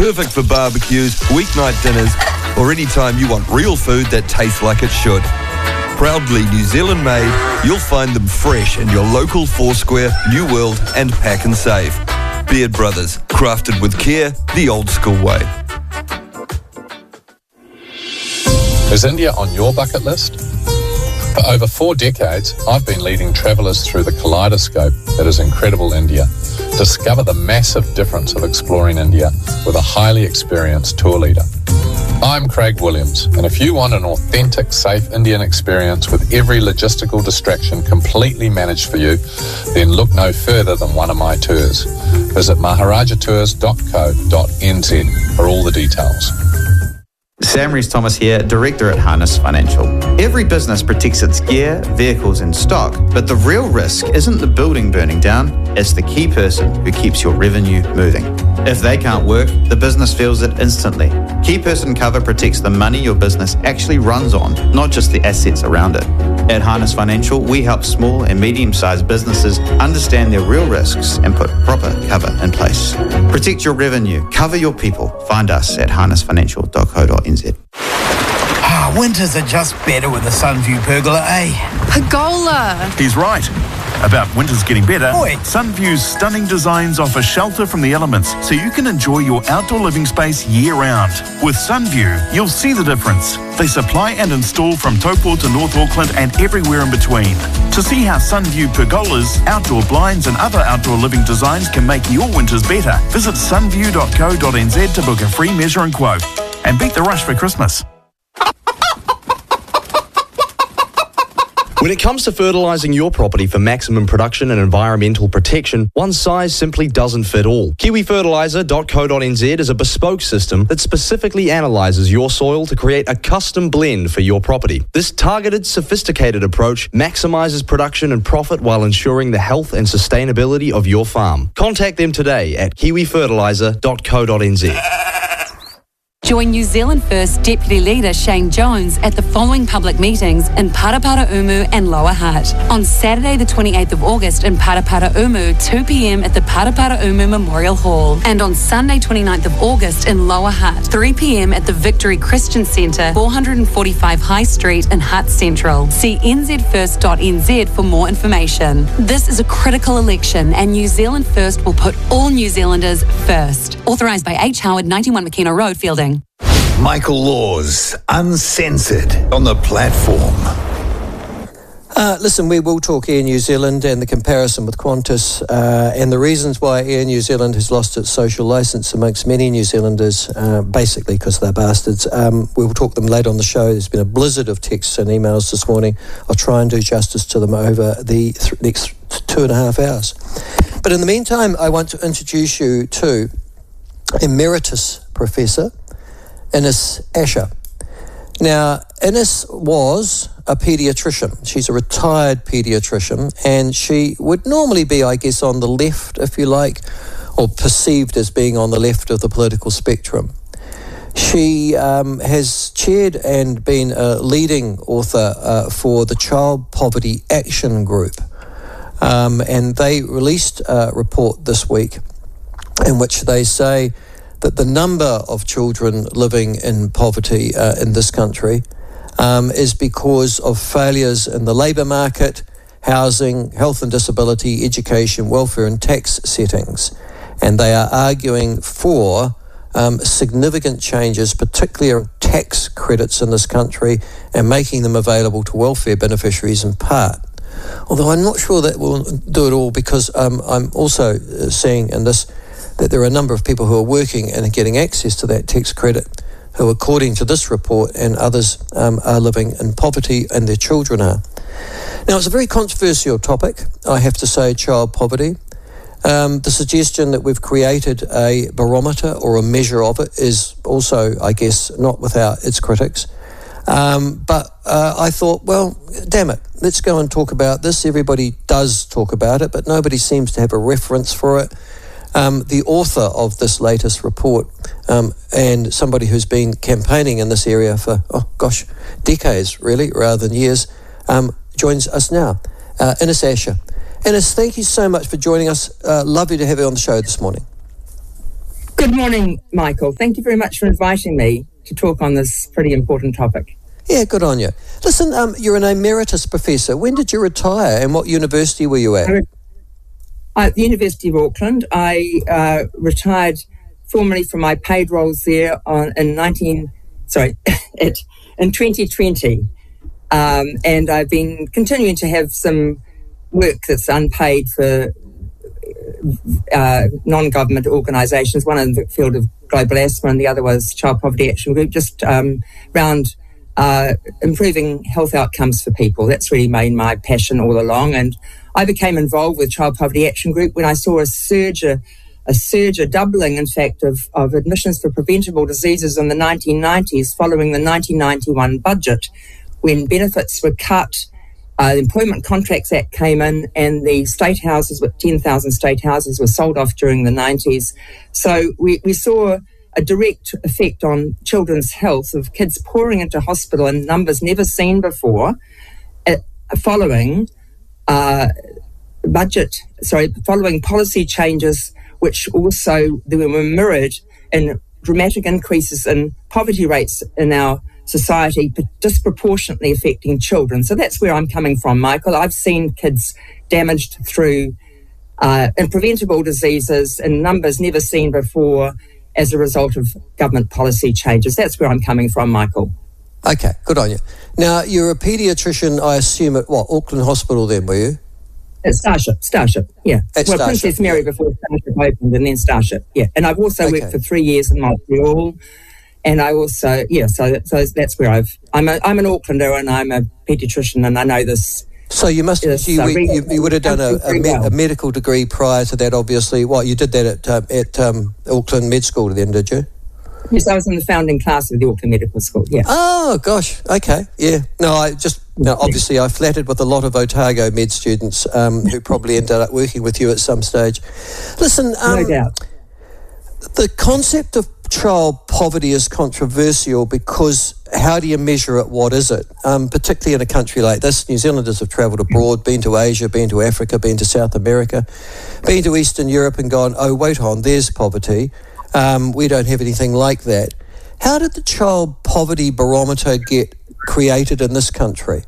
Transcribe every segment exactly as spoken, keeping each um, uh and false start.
Perfect for barbecues, weeknight dinners, or any time you want real food that tastes like it should. Proudly New Zealand made, you'll find them fresh in your local Foursquare, New World and Pack and Save. Beard Brothers, crafted with care, the old school way. Is India on your bucket list? For over four decades, I've been leading travellers through the kaleidoscope that is incredible India. Discover the massive difference of exploring India with a highly experienced tour leader. I'm Craig Williams, and if you want an authentic, safe Indian experience with every logistical distraction completely managed for you, then look no further than one of my tours. Visit maharaja tours dot co dot n z for all the details. Sam Rees-Thomas here, Director at Harness Financial. Every business protects its gear, vehicles and stock, but the real risk isn't the building burning down, it's the key person who keeps your revenue moving. If they can't work, the business feels it instantly. Key person cover protects the money your business actually runs on, not just the assets around it. At Harness Financial, we help small and medium-sized businesses understand their real risks and put proper cover in place. Protect your revenue, cover your people. Find us at harness financial dot co dot n z. Ah, winters are just better with a Sunview pergola, eh? Pergola! He's right. About winters getting better, Oi. Sunview's stunning designs offer shelter from the elements so you can enjoy your outdoor living space year-round. With Sunview, you'll see the difference. They supply and install from Taupo to North Auckland and everywhere in between. To see how Sunview pergolas, outdoor blinds and other outdoor living designs can make your winters better, visit sunview dot co dot n z to book a free measure and quote. And beat the rush for Christmas. When it comes to fertilising your property for maximum production and environmental protection, one size simply doesn't fit all. kiwi fertiliser dot co dot n z is a bespoke system that specifically analyses your soil to create a custom blend for your property. This targeted, sophisticated approach maximises production and profit while ensuring the health and sustainability of your farm. Contact them today at kiwi fertiliser dot co dot n z. Join New Zealand First Deputy Leader Shane Jones at the following public meetings in Paraparaumu and Lower Hutt. On Saturday the twenty-eighth of August in Paraparaumu, two p m at the Paraparaumu Memorial Hall. And on Sunday twenty-ninth of August in Lower Hutt, three p m at the Victory Christian Centre, four forty-five High Street in Hutt Central. See n z first dot n z for more information. This is a critical election and New Zealand First will put all New Zealanders first. Authorised by H. Howard, ninety-one McKenna Road, Fielding. Michael Laws, Uncensored, on the platform. Uh, listen, we will talk Air New Zealand and the comparison with Qantas uh, and the reasons why Air New Zealand has lost its social licence amongst many New Zealanders, uh, basically because they're bastards. Um, we will talk them later on the show. There's been a blizzard of texts and emails this morning. I'll try and do justice to them over the th- next two and a half hours. But in the meantime, I want to introduce you to Emeritus Professor Ines Asher. Now, Ines was a paediatrician. She's a retired paediatrician, and she would normally be, I guess, on the left, if you like, or perceived as being on the left of the political spectrum. She um, has chaired and been a leading author uh, for the Child Poverty Action Group, um, and they released a report this week in which they say that the number of children living in poverty uh, in this country um, is because of failures in the labour market, housing, health and disability, education, welfare and tax settings. And they are arguing for um, significant changes, particularly around tax credits in this country and making them available to welfare beneficiaries in part. Although I'm not sure that will do it all, because um, I'm also uh, seeing in this that there are a number of people who are working and are getting access to that tax credit who, according to this report and others, um, are living in poverty, and their children are. Now, it's a very controversial topic, I have to say, child poverty. Um, the suggestion that we've created a barometer or a measure of it is also, I guess, not without its critics. Um, but uh, I thought, well, damn it, let's go and talk about this. Everybody does talk about it, but nobody seems to have a reference for it. Um, the author of this latest report um, and somebody who's been campaigning in this area for, oh gosh, decades really, rather than years, um, joins us now. Uh, Ines Asher. Ines, thank you so much for joining us. Uh, lovely to have you on the show this morning. Good morning, Michael. Thank you very much for inviting me to talk on this pretty important topic. Yeah, good on you. Listen, um, you're an emeritus professor. When did you retire and what university were you at? At the University of Auckland. I uh, retired formally from my paid roles there on, in nineteen sorry, it, in twenty twenty. Um, and I've been continuing to have some work that's unpaid for uh, non-government organisations, one in the field of global asthma and the other was Child Poverty Action Group, just um, around uh, improving health outcomes for people. That's really been my passion all along. And I became involved with Child Poverty Action Group when I saw a surge, a, a surge, a doubling, in fact, of, of admissions for preventable diseases in the nineteen nineties following the nineteen ninety-one budget, when benefits were cut, uh, the Employment Contracts Act came in, and the state houses, with ten thousand state houses, were sold off during the nineties. So we, we saw a direct effect on children's health of kids pouring into hospital in numbers never seen before, uh, following uh, budget, sorry, following policy changes, which also they were mirrored in dramatic increases in poverty rates in our society, but disproportionately affecting children. So that's where I'm coming from, Michael. I've seen kids damaged through uh, in preventable diseases in numbers never seen before as a result of government policy changes. That's where I'm coming from, Michael. Okay, good on you. Now, you're a paediatrician, I assume, at what, Auckland Hospital then, were you? At Starship, Starship, yeah. At well, Starship, Princess Mary before Starship opened, and then Starship, yeah. And I've also Okay. worked for three years in Montreal, and I also, yeah, so, so that's where I've, I'm a, I'm an Aucklander and I'm a paediatrician, and I know this. So you must, Yes, you, uh, you, you would have done a, a, very me, well. a medical degree prior to that, obviously. What, you did that at, uh, at um, Auckland Med School then, did you? Yes, I was in the founding class of the Auckland Medical School, yeah. Oh, gosh. Okay. Yeah. No, I just, no, obviously I flattered with a lot of Otago med students um, who probably ended up working with you at some stage. Listen, um, No doubt. the concept of child poverty is controversial because how do you measure it? What is it? Um, particularly in a country like this, New Zealanders have travelled abroad, been to Asia, been to Africa, been to South America, been to Eastern Europe and gone, oh, wait on, there's poverty. Um, we don't have anything like that. How did the child poverty barometer get created in this country?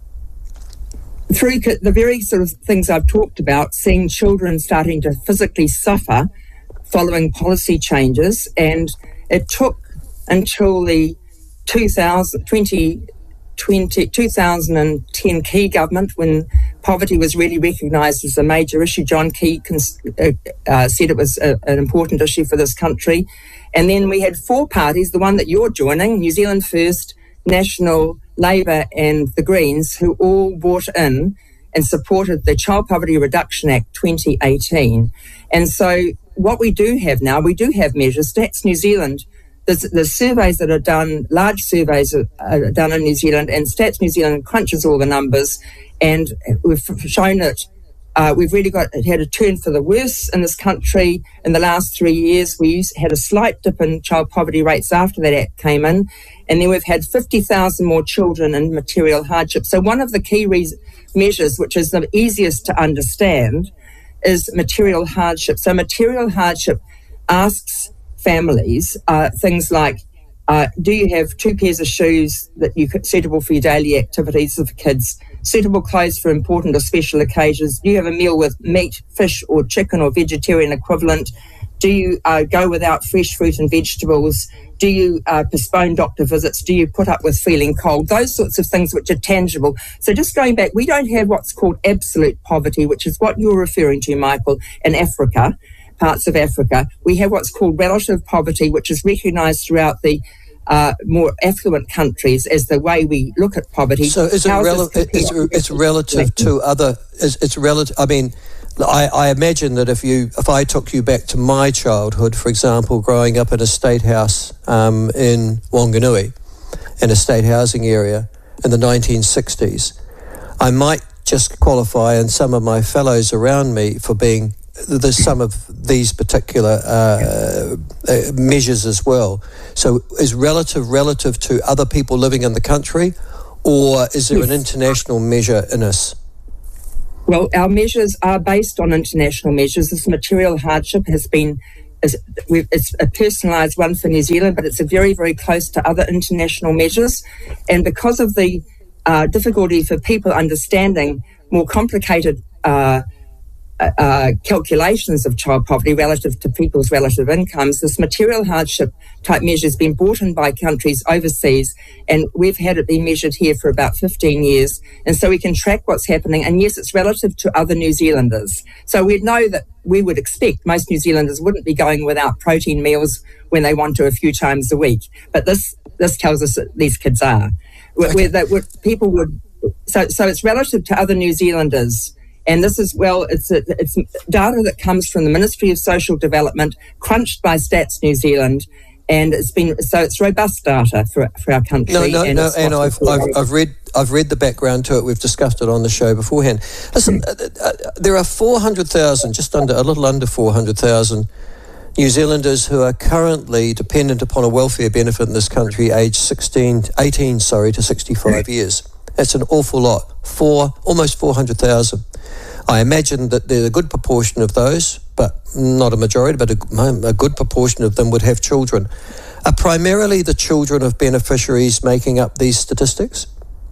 Through c- the very sort of things I've talked about, seeing children starting to physically suffer following policy changes, and it took until the two thousand, twenty twenty, two thousand ten Key government, when poverty was really recognised as a major issue. John Key cons- uh, uh, said it was a, an important issue for this country. And then we had four parties, the one that you're joining, New Zealand First, National, Labour and the Greens, who all bought in and supported the Child Poverty Reduction Act twenty eighteen. And so what we do have now, we do have measures. Stats New Zealand, the, the surveys that are done, large surveys are, are done in New Zealand, and Stats New Zealand crunches all the numbers, and we've shown it. Uh, we've really got it had a turn for the worse in this country in the last three years. We used, had a slight dip in child poverty rates after that act came in, and then we've had fifty thousand more children in material hardship. So one of the key re- measures, which is the easiest to understand, is material hardship. So material hardship asks families uh, things like, uh, do you have two pairs of shoes that you could, suitable for your daily activities of kids, suitable clothes for important or special occasions? Do you have a meal with meat, fish or chicken or vegetarian equivalent? Do you uh, go without fresh fruit and vegetables? Do you uh, postpone doctor visits? Do you put up with feeling cold? Those sorts of things which are tangible. So just going back, we don't have what's called absolute poverty, which is what you're referring to, Michael, in Africa, parts of Africa. We have what's called relative poverty, which is recognised throughout the uh, more affluent countries as the way we look at poverty. So is it How rel- this it's, compare- it's relative to other, it's, it's relative, I mean, I, I imagine that if you, if I took you back to my childhood, for example, growing up in a state house um, in Wanganui, in a state housing area in the nineteen sixties, I might just qualify, and some of my fellows around me, for being there's some of these particular uh, uh, measures as well. So is relative relative to other people living in the country, or is there an international measure in us? Well, our measures are based on international measures. This material hardship has been is, we've, it's a personalised one for New Zealand, but it's a very, very close to other international measures. And because of the uh, difficulty for people understanding more complicated uh, uh, calculations of child poverty relative to people's relative incomes, this material hardship type measure has been brought in by countries overseas, and we've had it be measured here for about fifteen years. And so we can track what's happening. And yes, it's relative to other New Zealanders. So we know that we would expect most New Zealanders wouldn't be going without protein meals when they want to a few times a week. But this this tells us that these kids are. Okay. Where, that where people would, so so it's relative to other New Zealanders. And this is, well, it's a, it's data that comes from the Ministry of Social Development, crunched by Stats New Zealand, and it's been so it's robust data for for our country. No, no, and no, and I've, I've I've read I've read the background to it. We've discussed it on the show beforehand. Listen, uh, uh, there are four hundred thousand, just under a little under four hundred thousand New Zealanders who are currently dependent upon a welfare benefit in this country, aged sixteen, eighteen, sorry, to sixty-five years. That's an awful lot. Four, almost four hundred thousand. I imagine that there's a good proportion of those, but not a majority, but a, a good proportion of them would have children. Are primarily the children of beneficiaries making up these statistics?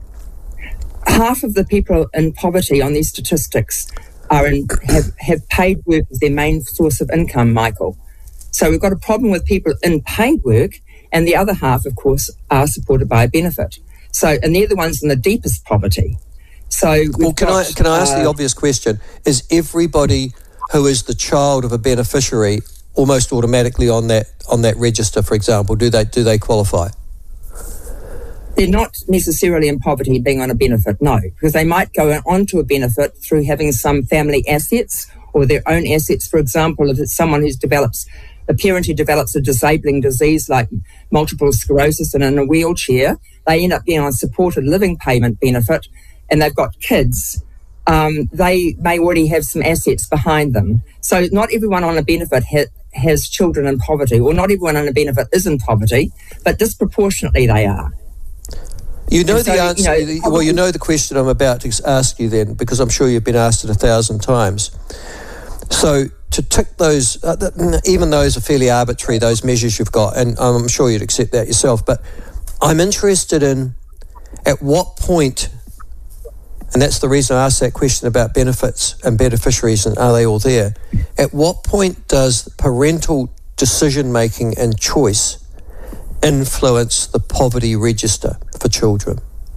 Half of the people in poverty on these statistics are in, have, have paid work as their main source of income, Michael. So we've got a problem with people in paid work, and the other half, of course, are supported by a benefit. So, and they're the ones in the deepest poverty. So, well, can got, I can I ask uh, the obvious question? Is everybody who is the child of a beneficiary almost automatically on that on that register, for example? Do they do they qualify? They're not necessarily in poverty being on a benefit, no, because they might go on to a benefit through having some family assets or their own assets. For example, if it's someone who develops a parent who develops a disabling disease like multiple sclerosis and in a wheelchair, they end up being on supported living payment benefit, and they've got kids, um, they may already have some assets behind them. So not everyone on a benefit ha- has children in poverty, or not everyone on a benefit is in poverty, but disproportionately they are. You know and the so, answer, you know, well, you know the question I'm about to ask you then, because I'm sure you've been asked it a thousand times. So to tick those, uh, even those are fairly arbitrary, those measures you've got, and I'm sure you'd accept that yourself, but I'm interested in at what point, and that's the reason I asked that question about benefits and beneficiaries and are they all there, at what point does parental decision-making and choice influence the poverty register for children?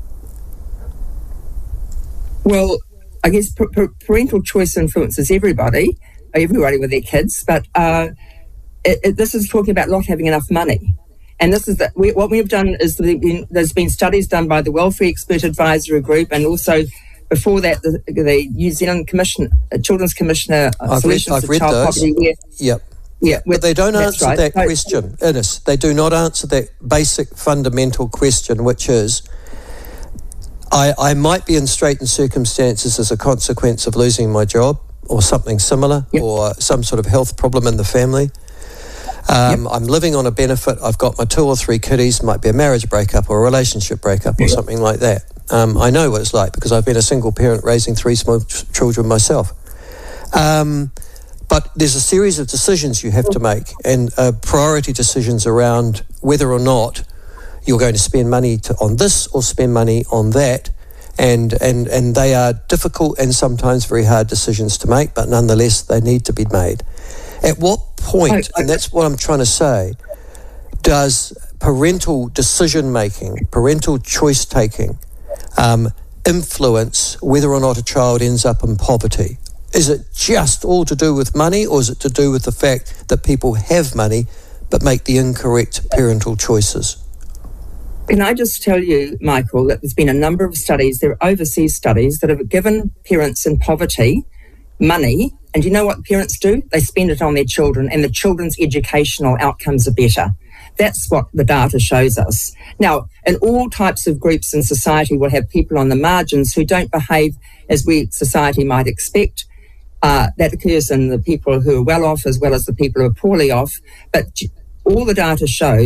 Well, I guess p- p- parental choice influences everybody, everybody with their kids, but uh, it, it, this is talking about not having enough money. And this is the, we, what we've done is been, there's been studies done by the Welfare Expert Advisory Group, and also before that the, the New Zealand Commission, uh, Children's Commissioner uh, I've Solutions read, I've to read Child those. Poverty. Where, yep. Yeah, but they don't answer right. that so, question, Ines. They do not answer that basic fundamental question, which is, I, I might be in straitened circumstances as a consequence of losing my job or something similar, yep. or some sort of health problem in the family. Um, yep. I'm living on a benefit. I've got my two or three kiddies, might be a marriage breakup or a relationship breakup or yep. something like that. Um, I know what it's like because I've been a single parent raising three small ch- children myself. Um, but there's a series of decisions you have to make, and uh, priority decisions around whether or not you're going to spend money to, on this or spend money on that. And, and, and they are difficult and sometimes very hard decisions to make, but nonetheless they need to be made. At what point, and that's what I'm trying to say, does parental decision-making, parental choice-taking um, influence whether or not a child ends up in poverty? Is it just all to do with money, or is it to do with the fact that people have money but make the incorrect parental choices? Can I just tell you, Michael, that there's been a number of studies, there are overseas studies that have given parents in poverty money, and you know what parents do? They spend it on their children, and the children's educational outcomes are better. That's what the data shows us. Now, in all types of groups in society, we'll have people on the margins who don't behave as we, society, might expect. Uh, that occurs in the people who are well off as well as the people who are poorly off. But all the data shows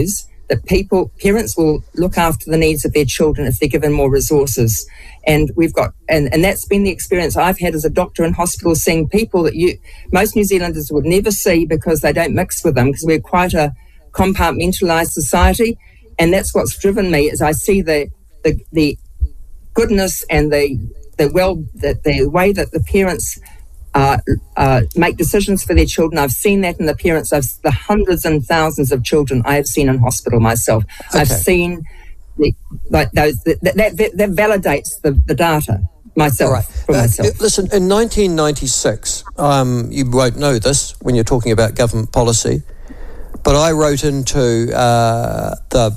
that people, parents will look after the needs of their children if they're given more resources. And we've got, and, and that's been the experience I've had as a doctor in hospital, seeing people that you, most New Zealanders would never see because they don't mix with them, because we're quite a compartmentalised society. And that's what's driven me, is I see the, the, the goodness and the, the well, the, the way that the parents Uh, uh, make decisions for their children. I've seen that in the parents of the hundreds and thousands of children I have seen in hospital myself. Okay. I've seen the, like those that, that, that, that validates the, the data myself. Right. For uh, myself. Listen, in nineteen ninety-six, um, you won't know this when you're talking about government policy, but I wrote into uh, the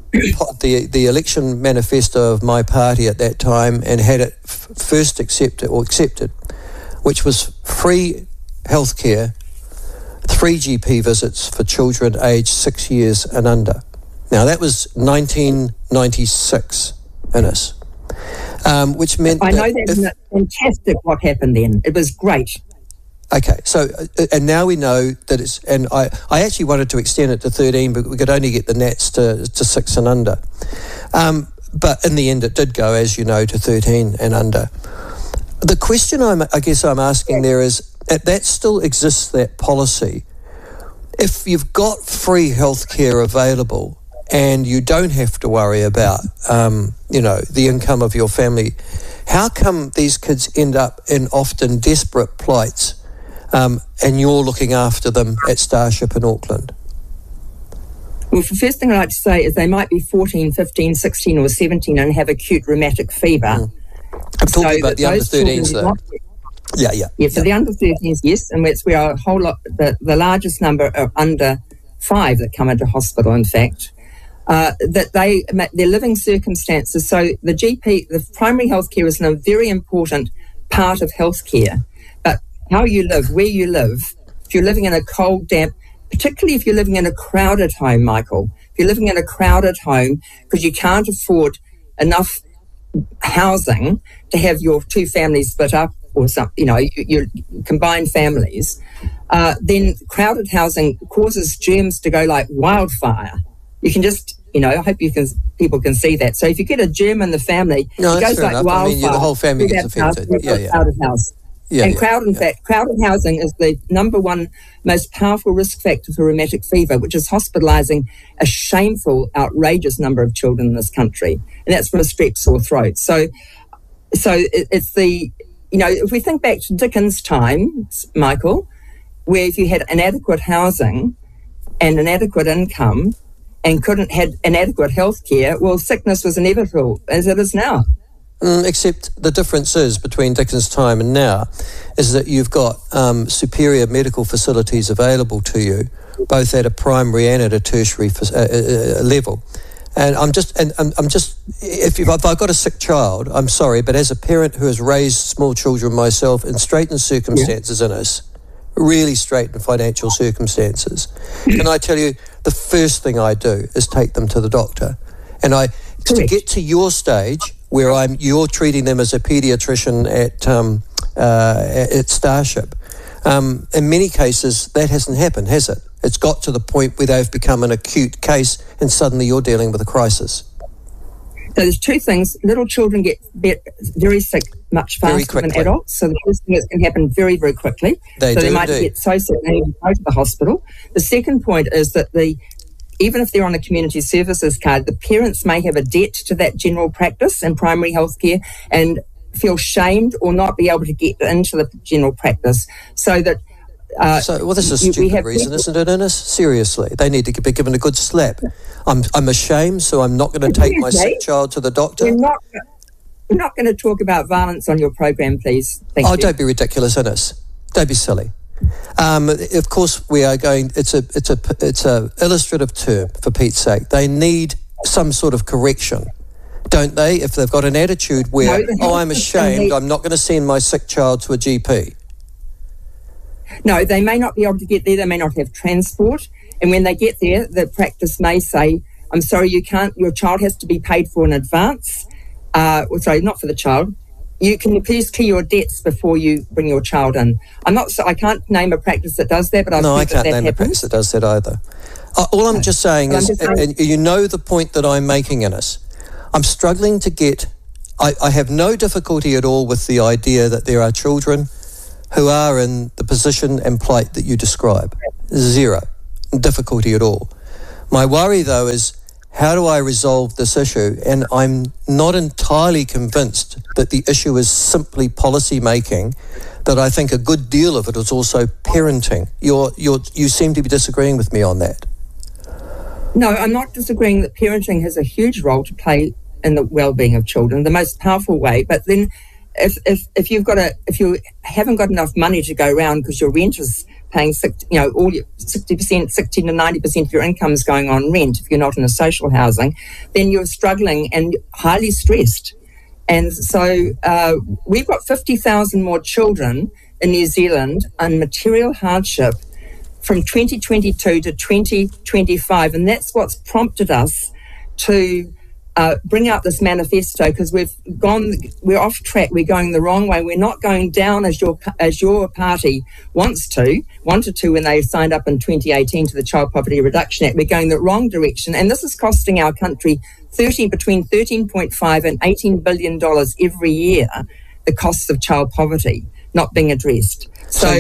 the the election manifesto of my party at that time and had it f- first accepted or accepted, which was free healthcare, three G P visits for children aged six years and under. Now, that was nineteen ninety-six, Ines, um, which meant I know that that's if, fantastic what happened then. It was great. Okay, so, uh, and now we know that it's, and I, I actually wanted to extend it to thirteen, but we could only get the Nats to, to six and under. Um, but in the end, it did go, as you know, to thirteen and under. The question I'm, I guess I'm asking there is, that, that still exists, that policy. If you've got free healthcare available and you don't have to worry about, um, you know, the income of your family, how come these kids end up in often desperate plights um, and you're looking after them at Starship in Auckland? Well, the first thing I'd like to say is they might be fourteen, fifteen, sixteen or seventeen and have acute rheumatic fever. Mm. I'm talking so about the under thirteens, though. Not, yeah, yeah. Yeah, for yeah. the under thirteens, yes, and it's where a whole lot, the, the largest number are under five that come into hospital, in fact, uh, that they, their living circumstances, so the G P, the primary health care is a very important part of healthcare, but how you live, where you live, if you're living in a cold, damp, particularly if you're living in a crowded home, Michael, if you're living in a crowded home because you can't afford enough housing to have your two families split up or some, you know, your combined families, uh, then crowded housing causes germs to go like wildfire. You can just, you know, I hope you can, people can see that. So if you get a germ in the family, no, it goes like enough. wildfire. I mean, yeah, the whole family gets affected. House, yeah, yeah. Crowded house. Yeah, and yeah, crowd, in yeah. fact, crowded housing is the number one most powerful risk factor for rheumatic fever, which is hospitalising a shameful, outrageous number of children in this country, and that's from a strep sore throat. So, so it, it's the, you know, if we think back to Dickens' time, Michael, where if you had inadequate housing and inadequate income and couldn't had inadequate health care, well, sickness was inevitable, as it is now. Mm, except the difference is between Dickens' time and now is that you've got um, superior medical facilities available to you, both at a primary and at a tertiary uh, uh, level. And I'm just, and I'm, I'm just, if, you've, if I've got a sick child, I'm sorry, but as a parent who has raised small children myself in straitened circumstances yeah. in us, really straitened financial circumstances, can I tell you, the first thing I do is take them to the doctor. And I, Correct. to get to your stage, where I'm, you're treating them as a paediatrician at um, uh, at Starship. Um, in many cases, that hasn't happened, has it? It's got to the point where they've become an acute case, and suddenly you're dealing with a crisis. So there's two things. Little children get very sick much faster than adults. So the first thing is can happen very, very quickly. They so do they might indeed. get so sick they need to go to the hospital. The second point is that the even if they're on a community services card, the parents may have a debt to that general practice and primary health care and feel shamed or not be able to get into the general practice. So that... Uh, so, well, this is a stupid reason, people, isn't it, Ines? Seriously. They need to be given a good slap. I'm I'm ashamed, so I'm not going to take my sick child to the doctor. We're not, we're not going to talk about violence on your program, please. Thank oh, you. Don't be ridiculous, Ines. Don't be silly. Um, of course, we are going. It's a it's a it's a illustrative term, for Pete's sake. They need some sort of correction, don't they? If they've got an attitude where, no, oh, I'm ashamed, need... I'm not going to send my sick child to a G P. No, they may not be able to get there. They may not have transport, and when they get there, the practice may say, "I'm sorry, you can't. Your child has to be paid for in advance." Uh, well, sorry, not for the child. you can please clear your debts before you bring your child in. I'm not. So I can't name a practice that does that, but I've no, I heard can't that, that name happens. a practice that does that either. Uh, all I'm just saying But I'm is, just saying- and you know the point that I'm making, Innes. I'm struggling to get. I, I have no difficulty at all with the idea that there are children who are in the position and plight that you describe. Zero difficulty at all. My worry, though, is how do I resolve this issue? And I'm not entirely convinced that the issue is simply policy making, that I think a good deal of it is also parenting. You're, you're, you seem to be disagreeing with me on that. No, I'm not disagreeing that parenting has a huge role to play in the well-being of children, the most powerful way. But then if if, if you've got a if you haven't got enough money to go around because your rent is paying, you know, all your sixty percent, sixty to ninety percent of your income is going on rent if you're not in a social housing, then you're struggling and highly stressed. And so uh, we've got fifty thousand more children in New Zealand on material hardship from twenty twenty-two to twenty twenty-five. And that's what's prompted us to uh, bring out this manifesto, because we've gone, we're off track, we're going the wrong way. We're not going down as your as your party wants to, wanted to when they signed up in twenty eighteen to the Child Poverty Reduction Act. We're going the wrong direction. And this is costing our country thirty between thirteen point five and eighteen billion dollars every year, the costs of child poverty not being addressed. So, So,